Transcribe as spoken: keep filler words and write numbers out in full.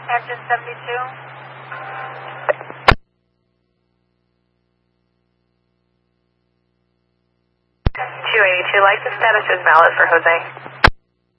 Engine seventy-two. two eighty-two, license status is valid for Jose.